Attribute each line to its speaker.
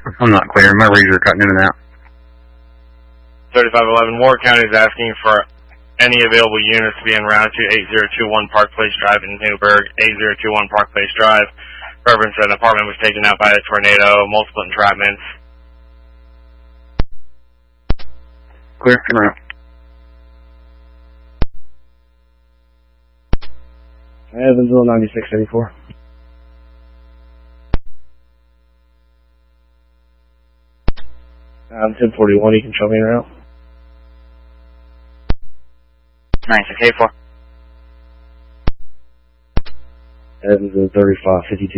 Speaker 1: I'm not clear. My reads are cutting in and out.
Speaker 2: 3511 Ward County is asking for any available units to be en route to 8021 Park Place Drive in Newburgh. 8021 Park Place Drive. Reference an apartment was taken out by a tornado, multiple entrapments.
Speaker 1: Clear, en route.
Speaker 3: Evansville 9684. I'm 1041, you can show me en route.
Speaker 4: 9684.
Speaker 3: Evansville 3552.